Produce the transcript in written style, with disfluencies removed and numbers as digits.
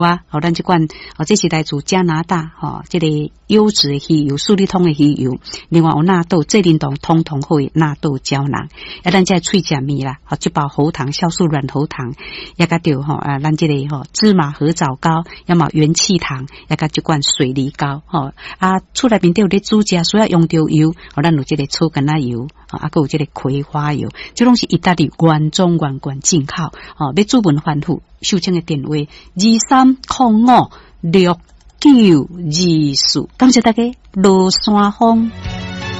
咱这款这是来自加拿大这个优质的鱼油，数理通的鱼油，另外有纳豆，这领导通通会纳豆胶囊，咱这脆食面啦，这包喉糖酵素软喉糖，也甲着咱这个芝麻合枣膏，要么元气糖，也甲这款水梨膏厝内面都有咧煮食，需要用到油，咱有这个草根仔油，还有这个葵花油，这拢是意大利原装原罐进口要主文反复。秀清的电话23056924，感谢大家，罗山峰。